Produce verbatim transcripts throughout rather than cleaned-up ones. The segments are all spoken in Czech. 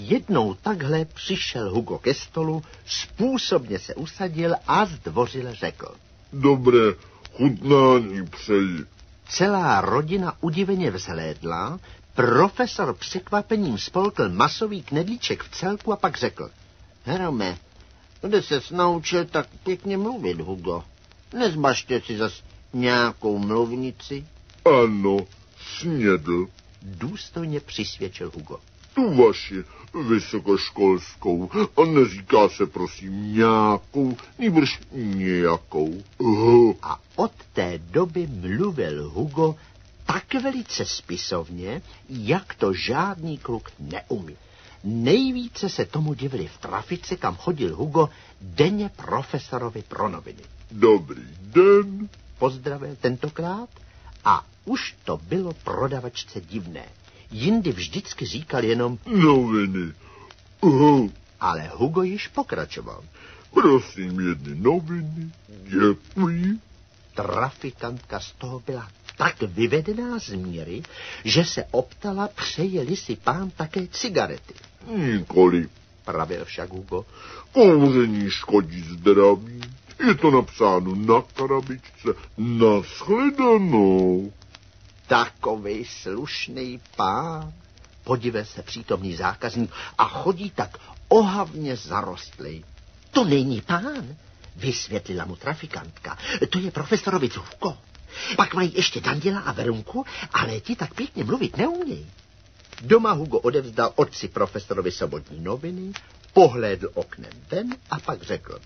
Jednou takhle přišel Hugo ke stolu, způsobně se usadil a zdvořile řekl. Dobré chutnání přeji. Celá rodina udiveně vzhlédla, profesor překvapením spolkl masový knedlíček v celku a pak řekl. Herome, kde ses naučil tak pěkně mluvit, Hugo? Nezmažte si zas nějakou mluvnici? Ano, snědl. Důstojně přisvědčil Hugo. Tu vaši vysokoškolskou a neříká se prosím nějakou, nýbrž nějakou. Uh. A od té doby mluvil Hugo tak velice spisovně, jak to žádný kluk neumí. Nejvíce se tomu divili v trafice, kam chodil Hugo denně profesorovi pro noviny. Dobrý den, pozdravil tentokrát a už to bylo prodavačce divné. Jindy vždycky říkal jenom noviny. Uh. Ale Hugo již pokračoval. Prosím, jedny noviny, děkuji. Trafikantka z toho byla tak vyvedená z míry, že se optala, přejeli si pán také cigarety. Nikoli, pravil však Hugo. Kouření škodí zdraví. Je to napsáno na krabičce. Nashledanou. Takovej slušný pán, podívej se přítomný zákazník, a chodí tak ohavně zarostlý. To není pán, vysvětlila mu trafikantka. To je profesorovic Hugo. Pak mají ještě Danděla a Verunku, ale ti tak pěkně mluvit neumějí. Doma Hugo odevzdal otci profesorovi sobotní noviny, pohlédl oknem ven a pak řekl.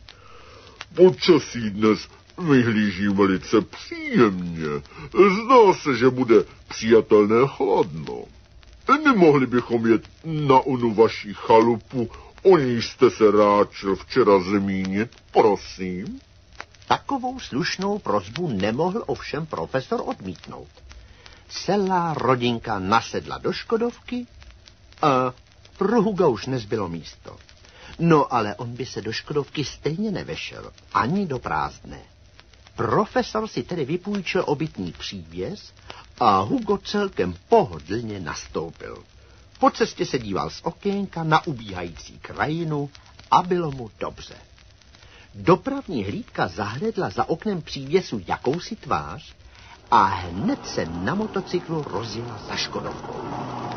Počasí dnes vyhlíží velice příjemně. Zdá se, že bude přijatelné chladno. Nemohli bychom jet na onu vaši chalupu, o níž jste se ráčil včera zmínit, prosím? Takovou slušnou prosbu nemohl ovšem profesor odmítnout. Celá rodinka nasedla do Škodovky a pro Huga už nezbylo místo. No ale on by se do Škodovky stejně nevešel, ani do prázdné. Profesor si tedy vypůjčil obytný přívěs a Hugo celkem pohodlně nastoupil. Po cestě se díval z okénka na ubíhající krajinu a bylo mu dobře. Dopravní hlídka zahlédla za oknem přívěsu jakousi tvář a hned se na motocyklu rozjela za Škodovkou.